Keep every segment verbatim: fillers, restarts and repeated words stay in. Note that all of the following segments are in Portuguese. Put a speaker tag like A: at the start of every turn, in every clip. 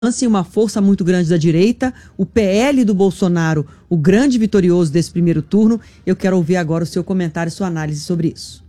A: e uma força muito grande da direita, o P L do Bolsonaro, o grande vitorioso desse primeiro turno. Eu quero ouvir agora o seu comentário e sua análise sobre isso.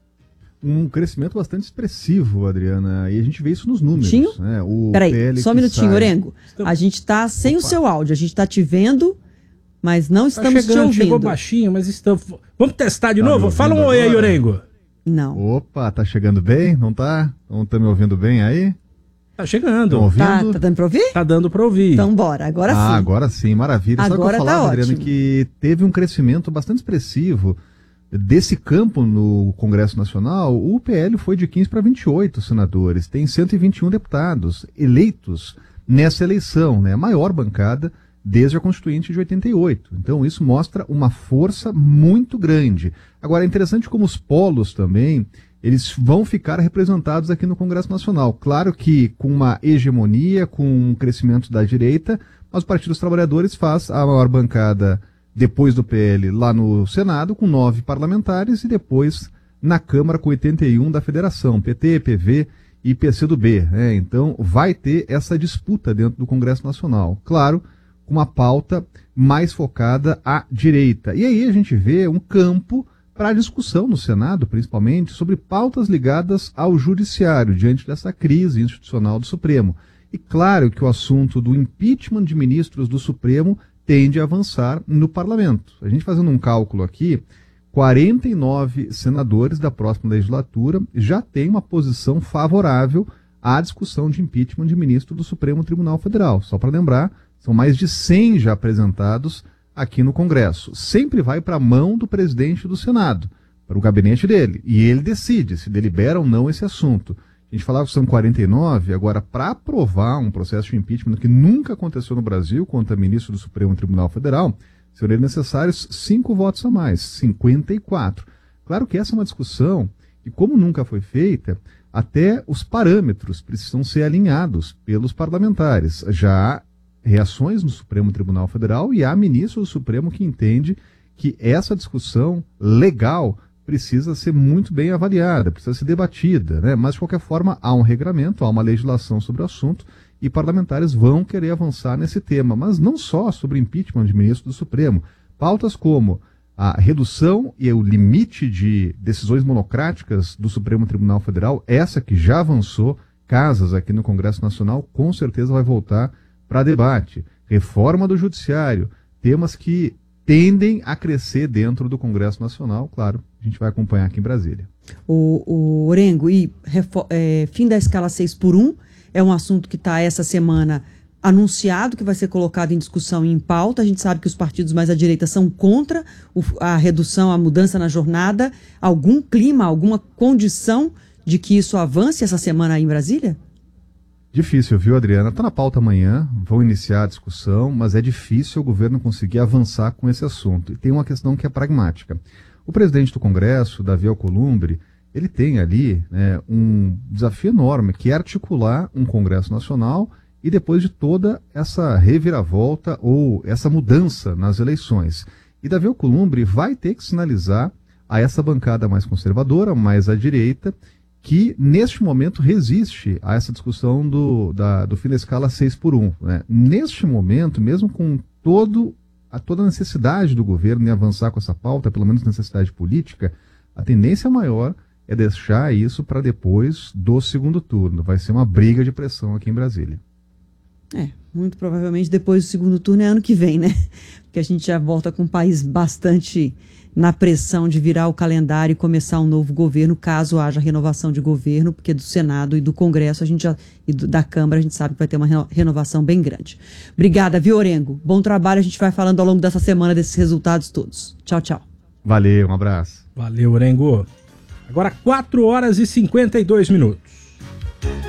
B: Um crescimento bastante expressivo, Adriana, e a gente vê isso nos números. Né? O
A: Peraí,
B: P L
A: só um minutinho,
B: sai...
A: Orengo. A gente está sem
C: Opa.
A: o seu áudio, a gente está te vendo, mas não estamos
C: tá chegando,
A: te ouvindo.
C: Chegou baixinho, mas estamos... Vamos testar de
B: tá
C: novo? Fala um oi aí, Orengo.
A: Não.
B: Opa, tá chegando bem? Não tá? Não tá me ouvindo bem aí?
C: Tá chegando.
B: Estão ouvindo?
A: Tá, tá dando para ouvir?
C: Tá dando para ouvir.
A: Então bora, agora sim.
B: Ah, agora sim, maravilha. Sabe o que eu
A: Agora
B: falava,
A: tá
B: Adriana,
A: ótimo.
B: que teve um crescimento bastante expressivo desse campo no Congresso Nacional. O P L foi de quinze para vinte e oito senadores, tem cento e vinte e um deputados eleitos nessa eleição, né? A maior bancada desde a Constituinte de oitenta e oito. Então isso mostra uma força muito grande. Agora é interessante como os polos também, eles vão ficar representados aqui no Congresso Nacional. Claro que com uma hegemonia, com um crescimento da direita, mas o Partido dos Trabalhadores faz a maior bancada depois do P L lá no Senado, com nove parlamentares, e depois na Câmara com oitenta e um da Federação, P T, P V e P C do B. Né? Então vai ter essa disputa dentro do Congresso Nacional. Claro, com uma pauta mais focada à direita. E aí a gente vê um campo para a discussão no Senado, principalmente, sobre pautas ligadas ao judiciário, diante dessa crise institucional do Supremo. E claro que o assunto do impeachment de ministros do Supremo tende a avançar no parlamento. A gente fazendo um cálculo aqui, quarenta e nove senadores da próxima legislatura já têm uma posição favorável à discussão de impeachment de ministro do Supremo Tribunal Federal. Só para lembrar, são mais de cem já apresentados aqui no Congresso. Sempre vai para a mão do presidente do Senado, para o gabinete dele, e ele decide se delibera ou não esse assunto. A gente falava que são quarenta e nove, agora para aprovar um processo de impeachment que nunca aconteceu no Brasil contra ministro do Supremo Tribunal Federal, seriam necessários cinco votos a mais, cinquenta e quatro. Claro que essa é uma discussão e como nunca foi feita, até os parâmetros precisam ser alinhados pelos parlamentares. Já há reações no Supremo Tribunal Federal e há ministro do Supremo que entende que essa discussão legal precisa ser muito bem avaliada, precisa ser debatida, né? Mas de qualquer forma há um regramento, há uma legislação sobre o assunto e parlamentares vão querer avançar nesse tema, mas não só sobre impeachment de ministro do Supremo. Pautas como a redução e o limite de decisões monocráticas do Supremo Tribunal Federal, essa que já avançou casas aqui no Congresso Nacional, com certeza vai voltar para debate. Reforma do Judiciário, temas que tendem a crescer dentro do Congresso Nacional, claro, a gente vai acompanhar aqui em Brasília.
A: O, o Orengo, e é, fim da escala seis por um é um assunto que está essa semana anunciado, que vai ser colocado em discussão e em pauta. A gente sabe que os partidos mais à direita são contra o, a redução, a mudança na jornada. Algum clima, alguma condição de que isso avance essa semana aí em Brasília?
B: Difícil, viu, Adriana? Está na pauta amanhã, vão iniciar a discussão, mas é difícil o governo conseguir avançar com esse assunto. E tem uma questão que é pragmática. O presidente do Congresso, Davi Alcolumbre, ele tem ali né, um desafio enorme, que é articular um Congresso Nacional e depois de toda essa reviravolta ou essa mudança nas eleições. E Davi Alcolumbre vai ter que sinalizar a essa bancada mais conservadora, mais à direita, que neste momento resiste a essa discussão do, da, do fim da escala seis por um. Né? Neste momento, mesmo com todo, a toda a necessidade do governo em avançar com essa pauta, pelo menos necessidade política, a tendência maior é deixar isso para depois do segundo turno. Vai ser uma briga de pressão aqui em Brasília.
A: É, muito provavelmente depois do segundo turno é ano que vem, né? Porque a gente já volta com um país bastante na pressão de virar o calendário e começar um novo governo, caso haja renovação de governo, porque do Senado e do Congresso a gente já, e do, da Câmara a gente sabe que vai ter uma renovação bem grande. Obrigada, viu, Orengo? Bom trabalho, a gente vai falando ao longo dessa semana desses resultados todos. Tchau, tchau.
B: Valeu, um abraço.
C: Valeu, Orengo. Agora quatro horas e cinquenta e dois minutos.